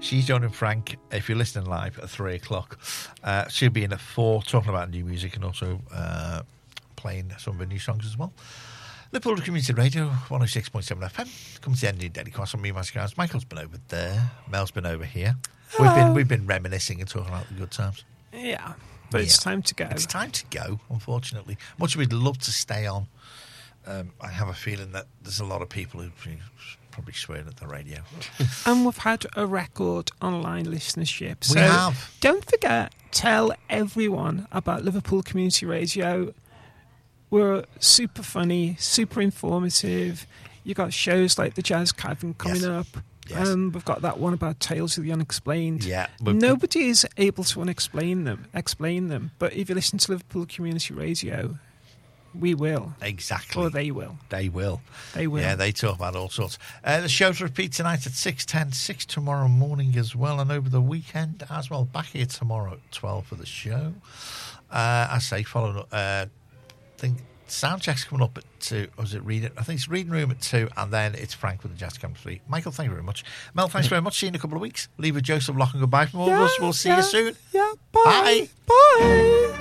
She's joining Frank, if you're listening live, at 3 o'clock. She'll be in at 4, talking about new music and also playing some of her new songs as well. Liverpool Community Radio, 106.7 FM. Comes to the end of the Daily Cross on me, Mascars. Michael's been over there. Mel's been over here. We've been reminiscing and talking about the good times. Yeah, but it's time to go. It's time to go, unfortunately. Much we'd love to stay on. I have a feeling that there's a lot of people who probably swearing at the radio. And we've had a record online listenership. We have. Don't forget, tell everyone about Liverpool Community Radio. We're super funny, super informative. You got shows like the Jazz Cavern coming up. Yes. We've got that one about Tales of the Unexplained. Yeah, nobody is able to explain them. But if you listen to Liverpool Community Radio, we will. Exactly. Or they will. They will. They will. Yeah, they talk about all sorts. The show's repeat tonight at 6:10, 6 tomorrow morning as well, and over the weekend as well. Back here tomorrow at 12 for the show. I say, follow up. Soundcheck's coming up at 2. Or is it Reading? I think it's Reading Room at 2, and then it's Frank with the Jazz Camp 3. Michael, thank you very much. Mel, thanks very much. See you in a couple of weeks. Leave with Joseph Lock and goodbye from all of us. We'll see you soon. Yeah, bye. Bye. Bye.